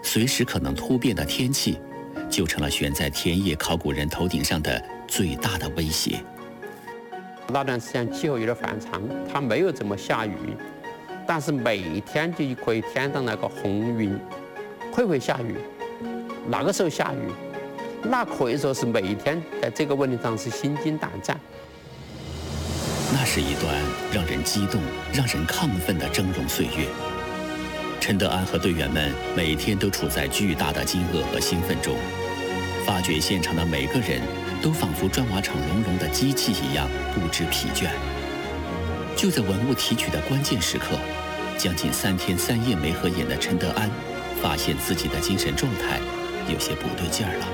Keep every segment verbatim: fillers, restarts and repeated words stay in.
随时可能突变的天气，就成了悬在田野考古人头顶上的最大的威胁。 那段时间气候有点反常，它没有怎么下雨，但是每天就可以天上那个红云，会不会下雨？哪个时候下雨？那可以说是每天在这个问题上是心惊胆战。 那是一段让人激动、让人亢奋的峥嵘岁月。陈德安和队员们每天都处在巨大的惊愕和兴奋中，发掘现场的每个人都仿佛砖瓦厂隆隆的机器一样不知疲倦。就在文物提取的关键时刻，将近三天三夜没合眼的陈德安发现自己的精神状态有些不对劲儿了。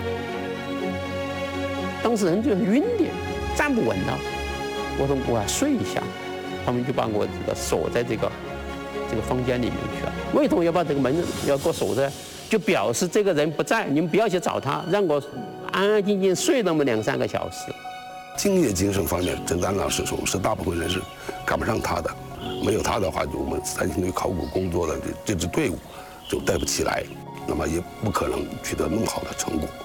当时人就晕的，站不稳了。我说我要睡一下，他们就把我这个锁在这个这个房间里面去了。为什么要把这个门要给我锁着？就表示这个人不在，你们不要去找他，让我安安静静睡那么两三个小时。 敬业精神方面，陈丹老师说是大部分人是赶不上他的，没有他的话，就我们三星堆考古工作的这这支队伍就带不起来，那么也不可能取得那么好的成果。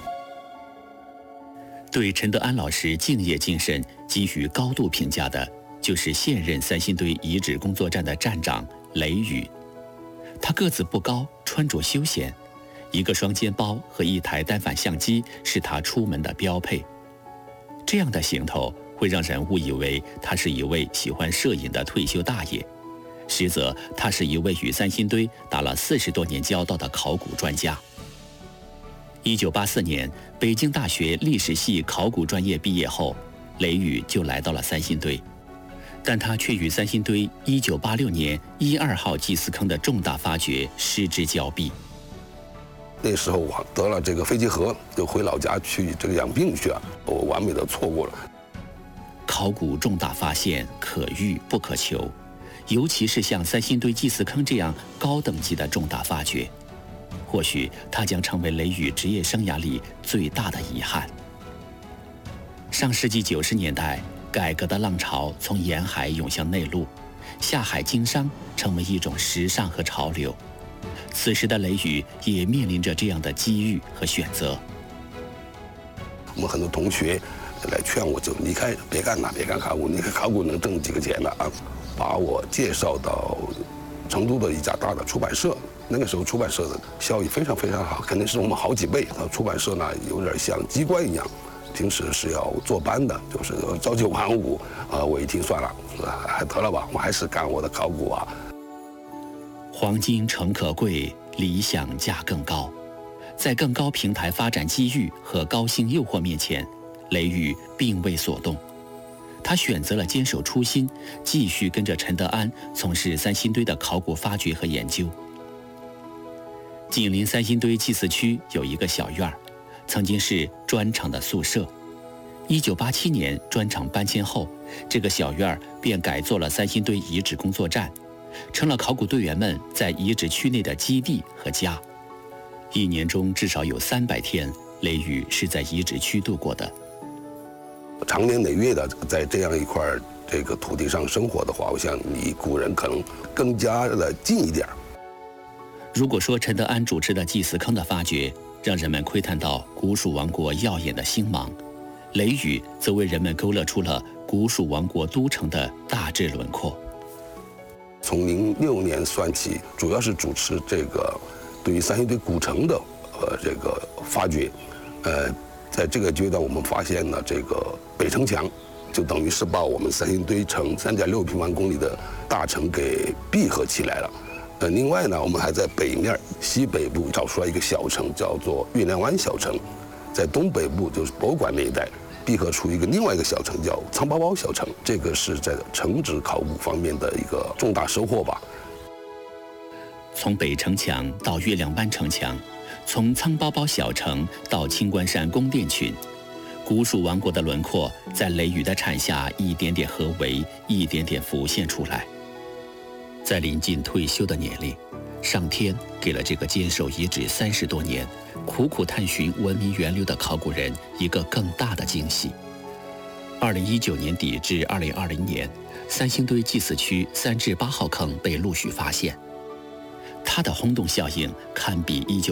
对陈德安老师敬业精神给予高度评价的，就是现任三星堆遗址工作站的站长雷宇。他个子不高，穿着休闲，一个双肩包和一台单反相机是他出门的标配。这样的行头会让人误以为他是一位喜欢摄影的退休大爷，实则他是一位与三星堆打了四十多年交道的考古专家。一九八四年，北京大学历史系考古专业毕业后，雷宇就来到了三星堆，但他却与三星堆一九八六年一二号祭祀坑的重大发掘失之交臂。 那时候我得了这个肺结核，就回老家去这个养病去了，我完美的错过了。 考古重大发现可遇不可求，尤其是像三星堆祭祀坑这样高等级的重大发掘。或许它将成为雷宇职业生涯里最大的遗憾。上世纪九十年代，改革的浪潮从沿海涌向内陆，下海经商成为一种时尚和潮流。此时的雷宇也面临着这样的机遇和选择。 我们很多同学来劝我，就离开，别干了，别干考古，你看考古能挣几个钱呢啊？把我介绍到成都的一家大的出版社。那个时候出版社的效益非常非常好，肯定是我们好几倍。它出版社呢有点像机关一样，平时是要坐班的，就是朝九晚五。啊，我一听算了，还得了吧，我还是干我的考古啊。 黄金诚可贵，理想价更高。在更高平台发展机遇和高薪诱惑面前，雷宇并未所动。他选择了坚守初心，继续跟着陈德安从事三星堆的考古发掘和研究。紧邻三星堆祭祀区有一个小院儿，曾经是砖厂的宿舍。一九八七年砖厂搬迁后，这个小院儿便改做了三星堆遗址工作站，成了考古队员们在遗址区内的基地和家。一年中至少有三百天，雷宇是在遗址区度过的。 长年累月的在这样一块这个土地上生活的话，我想离古人可能更加的近一点。 如果说陈德安主持的祭祀坑的发掘让人们窥探到古蜀王国耀眼的星芒，雷宇则为人们勾勒出了古蜀王国都城的大致轮廓。 从零六年算起，主要是主持这个对于三星堆古城的呃这个发掘，呃，在这个阶段我们发现了这个北城墙，就等于是把我们三星堆城三点六平方公里的大城给闭合起来了。呃，另外呢，我们还在北面西北部找出来一个小城，叫做月亮湾小城，在东北部就是博物馆那一带闭合出一个另外一个小城，叫仓包包小城。这个是在城址考古方面的一个重大收获吧。 从北城墙到月亮湾城墙，从仓包包小城到青关山宫殿群，古蜀王国的轮廓在雷宇的铲下一点点合围，一点点浮现出来。在临近退休的年龄，上天给了这个坚守遗址三十多年、苦苦探寻文明源流的考古人一个更大的惊喜。二零一九年底至二零二零年，三星堆祭祀区三至八号坑被陆续发现，它的轰动效应堪比一九